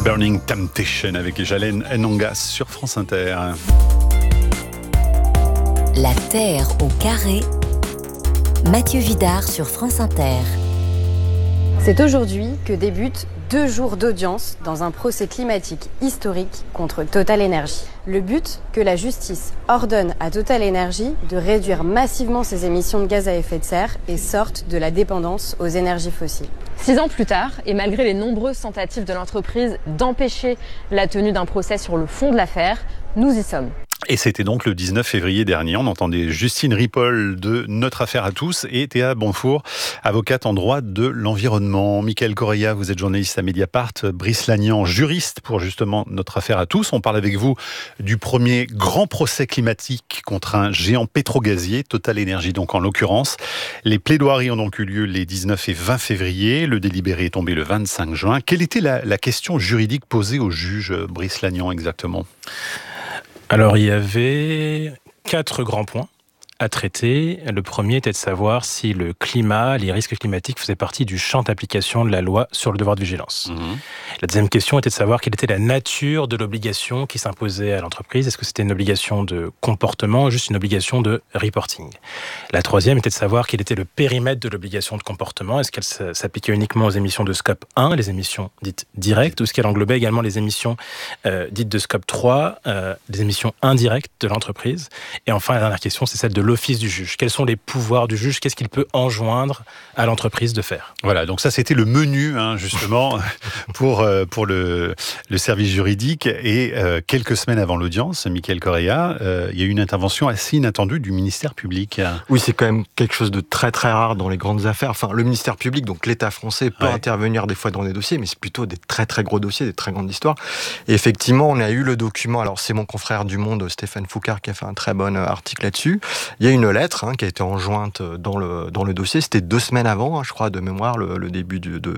Burning Temptation avec Jalen Enongas sur France Inter. La Terre au carré, Mathieu Vidard sur France Inter. C'est aujourd'hui que débutent 2 jours d'audience dans un procès climatique historique contre Total Energy. Le but, que la justice ordonne à Total Energy de réduire massivement ses émissions de gaz à effet de serre et sorte de la dépendance aux énergies fossiles. 6 ans plus tard, et malgré les nombreuses tentatives de l'entreprise d'empêcher la tenue d'un procès sur le fond de l'affaire, nous y sommes. Et c'était donc le 19 février dernier. On entendait Justine Ripoll de Notre Affaire à tous et Théa Bonfour, avocate en droit de l'environnement. Mickaël Correia, vous êtes journaliste à Mediapart. Brice Lagnan, juriste pour justement Notre Affaire à tous. On parle avec vous du premier grand procès climatique contre un géant pétrogazier, Total Energy donc en l'occurrence. Les plaidoiries ont donc eu lieu les 19 et 20 février. Le délibéré est tombé le 25 juin. Quelle était la question juridique posée au juge, Brice Lagnan, exactement ? Alors, il y avait 4 grands points à traiter. Le premier était de savoir si le climat, les risques climatiques faisaient partie du champ d'application de la loi sur le devoir de vigilance. La deuxième question était de savoir quelle était la nature de l'obligation qui s'imposait à l'entreprise. Est-ce que c'était une obligation de comportement ou juste une obligation de reporting? La troisième était de savoir quel était le périmètre de l'obligation de comportement. Est-ce qu'elle s'appliquait uniquement aux émissions de scope 1, les émissions dites directes, ou est-ce qu'elle englobait également les émissions dites de scope 3, les émissions indirectes de l'entreprise? Et enfin, la dernière question, c'est celle de l'office du juge. Quels sont les pouvoirs du juge? Qu'est-ce qu'il peut enjoindre à l'entreprise de faire? Voilà, donc ça c'était le menu justement pour le service juridique. Et quelques semaines avant l'audience, Mickaël Correia, il y a eu une intervention assez inattendue du ministère public. Oui, c'est quand même quelque chose de très très rare dans les grandes affaires. Enfin, le ministère public, donc l'État français, peut intervenir des fois dans des dossiers, mais c'est plutôt des très très gros dossiers, des très grandes histoires. Et effectivement, on a eu le document. Alors, c'est mon confrère du Monde, Stéphane Foucard, qui a fait un très bon article là-dessus. Il y a une lettre qui a été enjointe dans le dossier. C'était 2 semaines avant, je crois, de mémoire, le début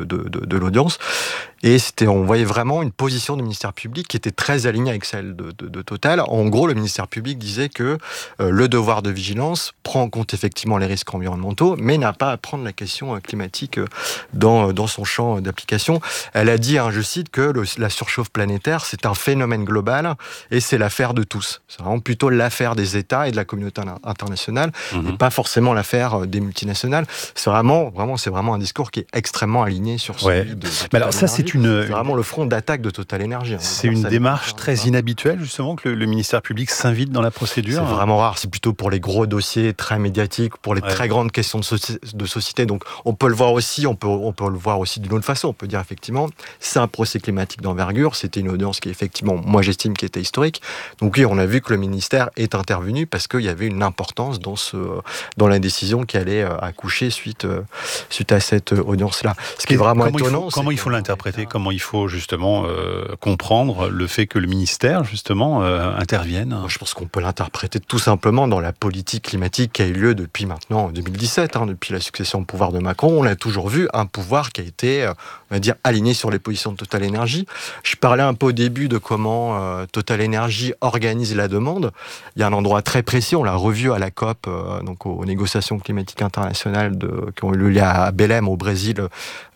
de l'audience. Et on voyait vraiment une position du ministère public qui était très alignée avec celle de Total. En gros, le ministère public disait que le devoir de vigilance prend en compte effectivement les risques environnementaux, mais n'a pas à prendre la question climatique dans son champ d'application. Elle a dit, je cite, que la surchauffe planétaire, c'est un phénomène global et c'est l'affaire de tous. C'est vraiment plutôt l'affaire des États et de la communauté internationale, et pas forcément l'affaire des multinationales. C'est vraiment un discours qui est extrêmement aligné sur celui de Total. Mais alors ça, c'est vraiment le front d'attaque de Total Energy. C'est une démarche très inhabituelle, justement, que le ministère public s'invite dans la procédure. C'est vraiment rare. C'est plutôt pour les gros dossiers très médiatiques, pour les très grandes questions de société. Donc, on peut le voir aussi, on peut le voir aussi d'une autre façon. On peut dire, effectivement, c'est un procès climatique d'envergure. C'était une audience qui, effectivement, moi, j'estime qui était historique. Donc, oui, on a vu que le ministère est intervenu parce qu'il y avait une importance dans la décision qui allait accoucher suite à cette audience-là. Ce qui est vraiment étonnant. Comment il faut l'interpréter? Comment il faut justement comprendre le fait que le ministère justement intervienne? Moi, je pense qu'on peut l'interpréter tout simplement dans la politique climatique qui a eu lieu depuis maintenant 2017, depuis la succession au pouvoir de Macron. On a toujours vu un pouvoir qui a été, on va dire, aligné sur les positions de Total Energy. Je parlais un peu au début de comment Total Energy organise la demande. Il y a un endroit très précis, on l'a revu à la COP, donc aux négociations climatiques internationales qui ont eu lieu à Belém au Brésil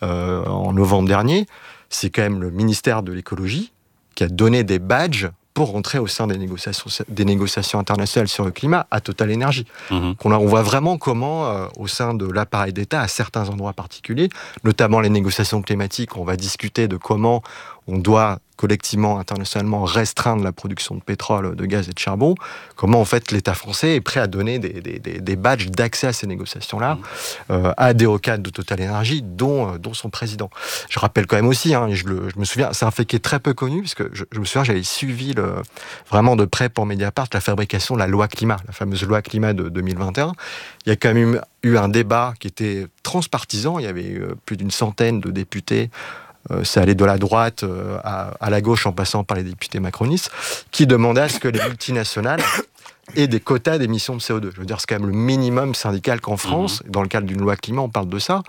en novembre dernier. C'est quand même le ministère de l'écologie qui a donné des badges pour rentrer au sein des négociations internationales sur le climat à Total Energy. On voit vraiment comment, au sein de l'appareil d'État, à certains endroits particuliers, notamment les négociations climatiques, on va discuter de comment on doit collectivement, internationalement, restreindre la production de pétrole, de gaz et de charbon, comment en fait l'État français est prêt à donner des badges d'accès à ces négociations-là à des hauts cadres de Total Energy, dont son président. Je rappelle quand même aussi, je me souviens, c'est un fait qui est très peu connu, parce que je me souviens, j'avais suivi vraiment de près pour Mediapart la fabrication de la loi climat, la fameuse loi climat de 2021. Il y a quand même eu un débat qui était transpartisan, il y avait eu plus d'une centaine de députés. Ça allait de la droite à la gauche en passant par les députés macronistes, qui demandaient à ce que les multinationales aient des quotas d'émissions de CO2. Je veux dire, c'est quand même le minimum syndical qu'en France, dans le cadre d'une loi climat, on parle de ça.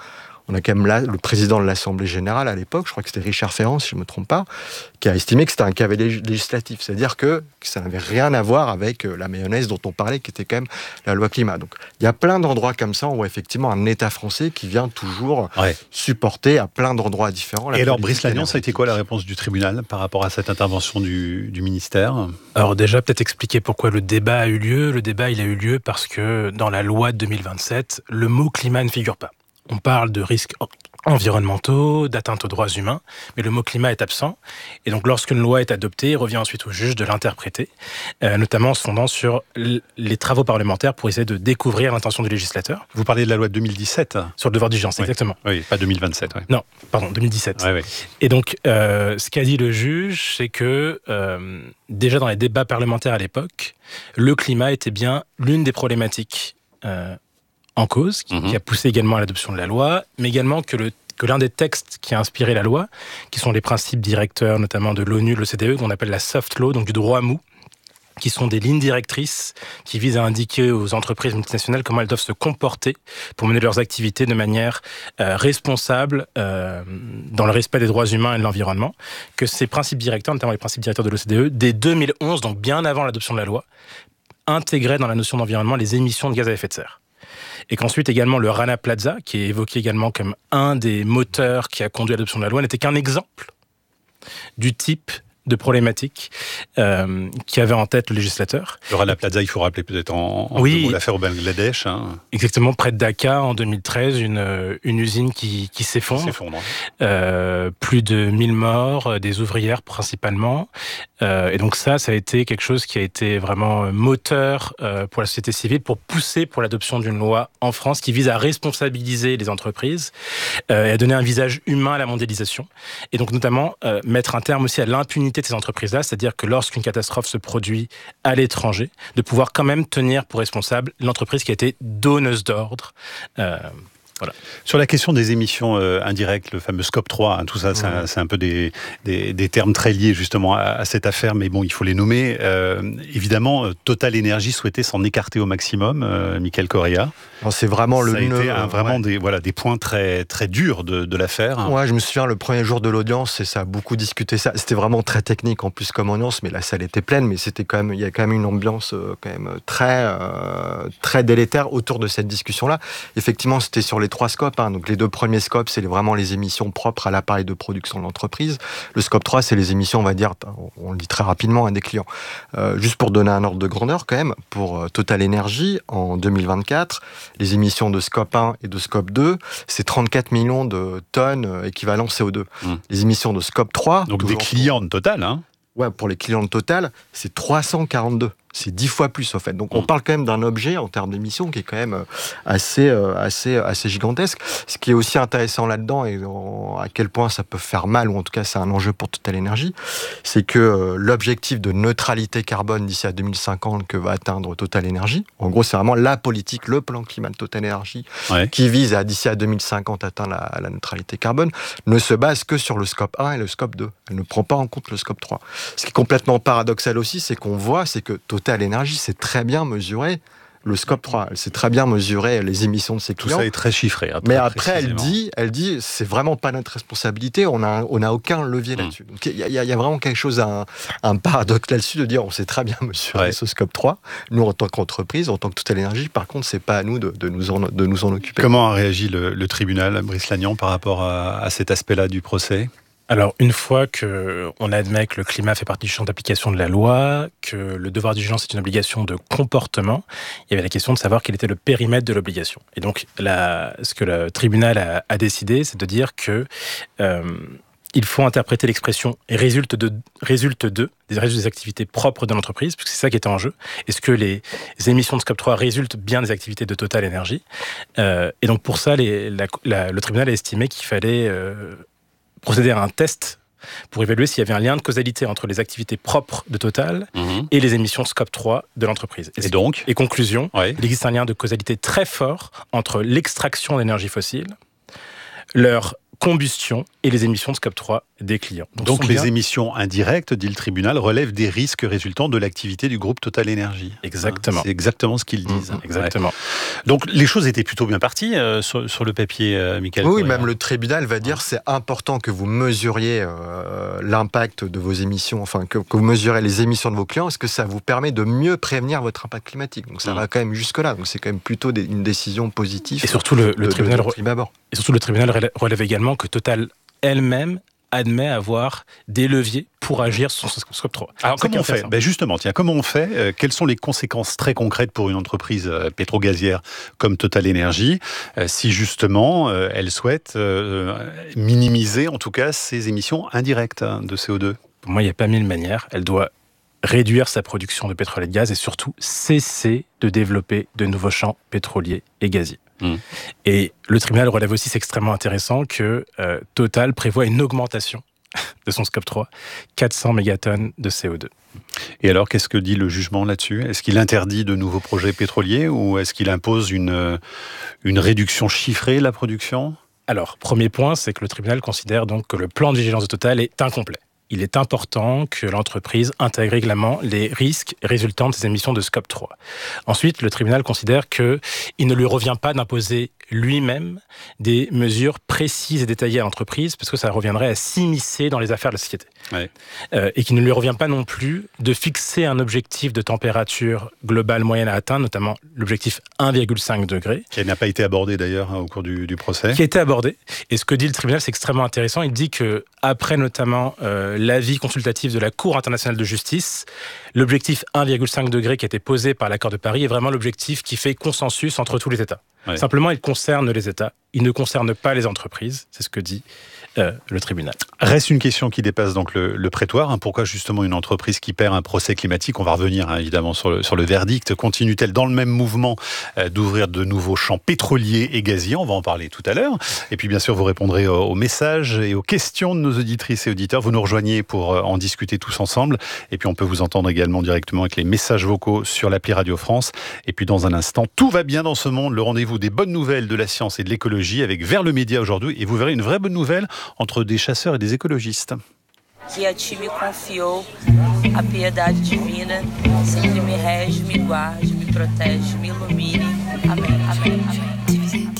On a quand même là le président de l'Assemblée générale à l'époque, je crois que c'était Richard Ferrand, si je ne me trompe pas, qui a estimé que c'était un cavalier législatif. C'est-à-dire que ça n'avait rien à voir avec la mayonnaise dont on parlait, qui était quand même la loi climat. Donc il y a plein d'endroits comme ça où on voit effectivement un État français qui vient toujours supporter à plein d'endroits différents. Et alors, Brice Lagnon, ça a été quoi la réponse du tribunal par rapport à cette intervention du ministère ? Alors déjà, peut-être expliquer pourquoi le débat a eu lieu. Le débat, il a eu lieu parce que dans la loi de 2027, le mot climat ne figure pas. On parle de risques environnementaux, d'atteinte aux droits humains, mais le mot climat est absent. Et donc, lorsqu'une loi est adoptée, il revient ensuite au juge de l'interpréter, notamment en se fondant sur les travaux parlementaires pour essayer de découvrir l'intention du législateur. Vous parlez de la loi de 2017 ? Sur le devoir d'urgence, exactement. Oui, pas 2027. Ouais. Non, pardon, 2017. Ouais. Et donc, ce qu'a dit le juge, c'est que déjà dans les débats parlementaires à l'époque, le climat était bien l'une des problématiques en cause, qui a poussé également à l'adoption de la loi, mais également que l'un des textes qui a inspiré la loi, qui sont les principes directeurs notamment de l'ONU, de l'OCDE, qu'on appelle la soft law, donc du droit mou, qui sont des lignes directrices qui visent à indiquer aux entreprises multinationales comment elles doivent se comporter pour mener leurs activités de manière responsable, dans le respect des droits humains et de l'environnement, que ces principes directeurs, notamment les principes directeurs de l'OCDE, dès 2011, donc bien avant l'adoption de la loi, intégraient dans la notion d'environnement les émissions de gaz à effet de serre. Et qu'ensuite également le Rana Plaza, qui est évoqué également comme un des moteurs qui a conduit à l'adoption de la loi, n'était qu'un exemple du type de problématiques qui avait en tête le législateur. Le Rana Plaza, il faut rappeler peut-être en l'affaire au Bangladesh. Exactement, près de Dhaka, en 2013, une usine qui s'effondre. Plus de 1000 morts, des ouvrières principalement. Et donc ça a été quelque chose qui a été vraiment moteur pour la société civile, pour pousser pour l'adoption d'une loi en France qui vise à responsabiliser les entreprises et à donner un visage humain à la mondialisation. Et donc notamment mettre un terme aussi à l'impunité de ces entreprises-là, c'est-à-dire que lorsqu'une catastrophe se produit à l'étranger, de pouvoir quand même tenir pour responsable l'entreprise qui a été donneuse d'ordre. Voilà. Sur la question des émissions indirectes, le fameux Scope 3, tout ça, c'est un peu des termes très liés justement à cette affaire, mais bon, il faut les nommer. Évidemment, Total Energy souhaitait s'en écarter au maximum, Michael Correa. Alors, c'est vraiment ça a été vraiment des points très, très durs de l'affaire. Ouais, je me souviens le premier jour de l'audience, et ça a beaucoup discuté ça. C'était vraiment très technique en plus comme audience, mais la salle était pleine, mais il y a quand même une ambiance quand même très délétère autour de cette discussion-là. Effectivement, c'était sur les 3 scopes. Donc les 2 premiers scopes, c'est vraiment les émissions propres à l'appareil de production de l'entreprise. Le scope 3, c'est les émissions, on va dire, on le dit très rapidement, des clients. Juste pour donner un ordre de grandeur quand même, pour Total Energy, en 2024, les émissions de scope 1 et de scope 2, c'est 34 millions de tonnes équivalent CO2. Les émissions de scope 3... Donc des clients de Total, Ouais, pour les clients de Total, c'est 342. C'est 10 fois plus, en fait. Donc, on parle quand même d'un objet, en termes d'émissions, qui est quand même assez gigantesque. Ce qui est aussi intéressant là-dedans, et à quel point ça peut faire mal, ou en tout cas, c'est un enjeu pour Total Energy, c'est que l'objectif de neutralité carbone d'ici à 2050 que va atteindre Total Energy, en gros, c'est vraiment la politique, le plan climat de Total Energy, qui vise d'ici à 2050 atteindre la neutralité carbone, ne se base que sur le scope 1 et le scope 2. Elle ne prend pas en compte le scope 3. Ce qui est complètement paradoxal aussi, c'est qu'on voit, c'est que Total Energy sait très bien mesurer le scope 3, elle sait très bien mesurer les émissions de ses clients. Tout ça est très chiffré. Mais après, elle dit, c'est vraiment pas notre responsabilité, on a aucun levier là-dessus. Donc il y a vraiment quelque chose, un paradoxe là-dessus, de dire on sait très bien mesurer ce scope 3. Nous, en tant qu'entreprise, en tant que Total Energy, par contre, c'est pas à nous de nous en occuper. Comment a réagi le tribunal, Brice Lagnon, par rapport à cet aspect-là du procès ? Alors, une fois qu'on admet que le climat fait partie du champ d'application de la loi, que le devoir de vigilance est une obligation de comportement, il y avait la question de savoir quel était le périmètre de l'obligation. Et donc, ce que le tribunal a décidé, c'est de dire que il faut interpréter l'expression résulte des activités propres de l'entreprise, puisque c'est ça qui était en jeu. Est-ce que les émissions de Scope 3 résultent bien des activités de Total Energy ? Et donc, pour ça, le tribunal a estimé qu'il fallait procéder à un test pour évaluer s'il y avait un lien de causalité entre les activités propres de Total et les émissions de Scope 3 de l'entreprise. Et conclusion, il existe un lien de causalité très fort entre l'extraction d'énergie fossile, leur combustion et les émissions de scope 3 des clients. Donc les émissions indirectes, dit le tribunal, relèvent des risques résultant de l'activité du groupe Total Énergie. Exactement. C'est exactement ce qu'ils disent. Exactement. Ouais. Donc les choses étaient plutôt bien parties sur le papier, Michael. Oui, même le tribunal va dire c'est important que vous mesuriez l'impact de vos émissions, enfin que vous mesurez les émissions de vos clients, parce que ça vous permet de mieux prévenir votre impact climatique. Donc ça va quand même jusque-là. Donc c'est quand même plutôt une décision positive. Et surtout le tribunal relève également que Total elle-même admet avoir des leviers pour agir sur son scope 3. Alors comment on fait ? Justement, comment on fait ? Quelles sont les conséquences très concrètes pour une entreprise pétro-gazière comme Total Énergie si justement elle souhaite minimiser en tout cas ses émissions indirectes de CO2 ? Pour moi, il n'y a pas mille manières. Elle doit réduire sa production de pétrole et de gaz et surtout cesser de développer de nouveaux champs pétroliers et gaziers. Et le tribunal relève aussi, c'est extrêmement intéressant, que Total prévoit une augmentation de son scope 3, 400 mégatonnes de CO2. Et alors, qu'est-ce que dit le jugement là-dessus ? Est-ce qu'il interdit de nouveaux projets pétroliers ou est-ce qu'il impose une réduction chiffrée de la production ? Alors, premier point, c'est que le tribunal considère donc que le plan de vigilance de Total est incomplet. Il est important que l'entreprise intègre également les risques résultant de ses émissions de scope 3. Ensuite, le tribunal considère qu'il ne lui revient pas d'imposer lui-même des mesures précises et détaillées à l'entreprise, parce que ça reviendrait à s'immiscer dans les affaires de la société. Ouais. Et qu'il ne lui revient pas non plus de fixer un objectif de température globale moyenne à atteindre, notamment l'objectif 1,5 degré. Qui n'a pas été abordé d'ailleurs au cours du procès. Qui a été abordé. Et ce que dit le tribunal, c'est extrêmement intéressant. Il dit que après notamment l'avis consultatif de la Cour internationale de justice, l'objectif 1,5 degré qui a été posé par l'accord de Paris est vraiment l'objectif qui fait consensus entre tous les États. Ouais. Simplement, il concerne les États, il ne concerne pas les entreprises, c'est ce que dit le tribunal. Reste une question qui dépasse donc le prétoire. Pourquoi justement une entreprise qui perd un procès climatique, on va revenir évidemment sur le verdict, continue-t-elle dans le même mouvement d'ouvrir de nouveaux champs pétroliers et gaziers ? On va en parler tout à l'heure. Et puis bien sûr, vous répondrez aux messages et aux questions de nos auditrices et auditeurs. Vous nous rejoignez pour en discuter tous ensemble. Et puis on peut vous entendre également directement avec les messages vocaux sur l'appli Radio France. Et puis dans un instant, tout va bien dans ce monde. Le rendez-vous des bonnes nouvelles de la science et de l'écologie avec Vers le Média aujourd'hui. Et vous verrez une vraie bonne nouvelle entre des chasseurs et des écologistes. Que a ti me confiou, a piedade divina, sempre me rege, me guarde, me protege, me ilumine. Amém, amém, amém.